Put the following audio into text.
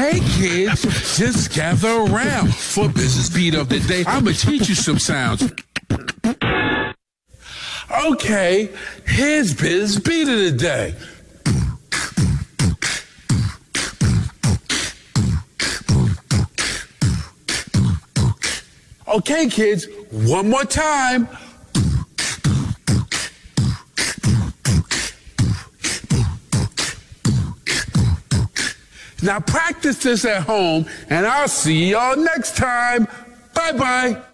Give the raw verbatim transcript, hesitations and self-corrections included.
Hey kids, just gather around for Business Beat of the Day. I'm gonna teach you some sounds. Okay, here's Business Beat of the Day. Okay, kids, one more time. Now practice this at home, and I'll see y'all next time. Bye-bye.